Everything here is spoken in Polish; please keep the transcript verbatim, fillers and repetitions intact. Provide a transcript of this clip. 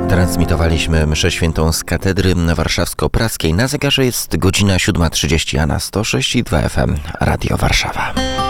Transmitowaliśmy mszę świętą z katedry warszawsko-praskiej. Na zegarze jest godzina siódma trzydzieści, a na sto sześć i dwa F M Radio Warszawa.